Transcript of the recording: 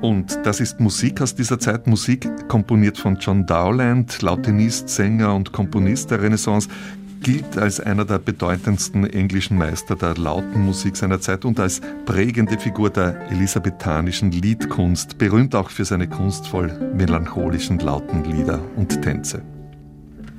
Und das ist Musik aus dieser Zeit, Musik komponiert von John Dowland, Lautenist, Sänger und Komponist der Renaissance, gilt als einer der bedeutendsten englischen Meister der lauten Musik seiner Zeit und als prägende Figur der elisabethanischen Liedkunst, berühmt auch für seine kunstvoll melancholischen lauten Lieder und Tänze.